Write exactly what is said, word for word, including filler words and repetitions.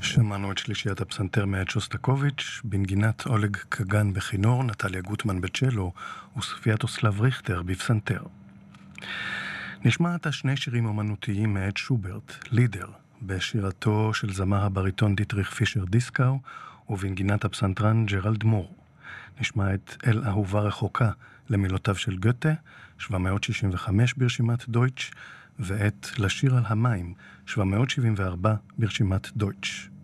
שמענו את שלישיית הפסנתר מאת שוסטקוביץ', בנגינת אולג קגן בכינור, נטליה גוטמן בצ'לו וספיאטוסלב ריכטר בפסנתר. נשמע את השני שירים אומנותיים מאת שוברט, לידר, בשירתו של זמר הבריטון דיטריך פישר דיסקאו ובנגינת הפסנתרן ג'רלד מור. נשמע את אל אהובה רחוקה למילותיו של גוטה, שבע מאות שישים וחמש ברשימת דויטש, ואת לשיר על המים, שבע מאות שבעים וארבע ברשימת דויטש.